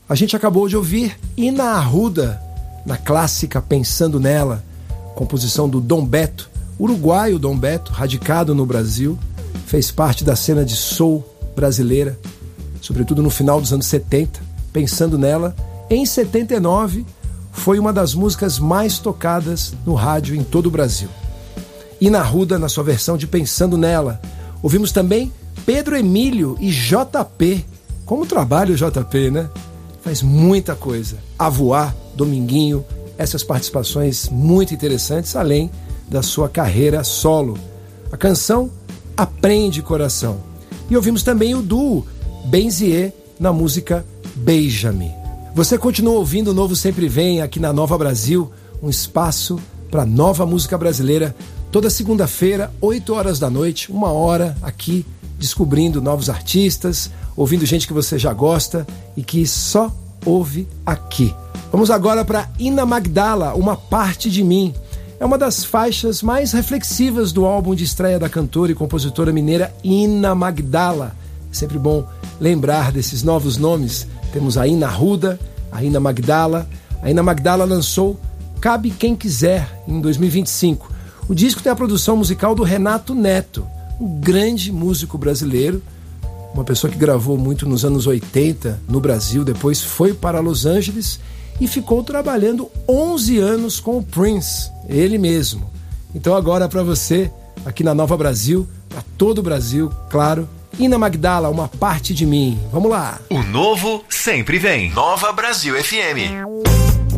A gente acabou de ouvir Ina Arruda, na clássica Pensando Nela, composição do Dom Beto, uruguaio Dom Beto, radicado no Brasil, fez parte da cena de soul brasileira, sobretudo no final dos anos 70. Pensando Nela, em 79, foi uma das músicas mais tocadas no rádio em todo o Brasil. Ina Arruda, na sua versão de Pensando Nela. Ouvimos também Pedro Emílio e JP. Como trabalha o JP, né? Faz muita coisa. A Voar, Dominguinho, essas participações muito interessantes, além da sua carreira solo. A canção Aprende Coração. E ouvimos também o duo Benzier na música Beija-me. Você continua ouvindo o Novo Sempre Vem aqui na Nova Brasil, um espaço para nova música brasileira, toda segunda-feira, 8 horas da noite, 1 hora aqui, descobrindo novos artistas, ouvindo gente que você já gosta e que só ouve aqui. Vamos agora para Ina Magdala, Uma Parte de Mim. É uma das faixas mais reflexivas do álbum de estreia da cantora e compositora mineira Ina Magdala. É sempre bom lembrar desses novos nomes. Temos a Ina Arruda, a Ina Magdala. A Ina Magdala lançou Cabe Quem Quiser em 2025. O disco tem a produção musical do Renato Neto, um grande músico brasileiro, uma pessoa que gravou muito nos anos 80 no Brasil, depois foi para Los Angeles e ficou trabalhando 11 anos com o Prince, ele mesmo. Então agora para você, aqui na Nova Brasil, para todo o Brasil, claro, Ina Magdala, Uma Parte de Mim. Vamos lá. O novo sempre vem. Nova Brasil FM.